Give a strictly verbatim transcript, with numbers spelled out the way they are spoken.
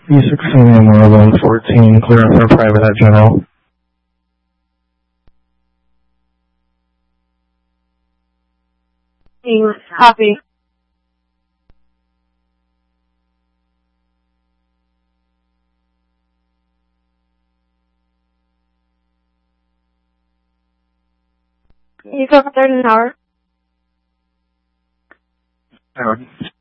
B sixteen M one one fourteen, clearance for private at General. Copy. You go for third in an hour. Howard.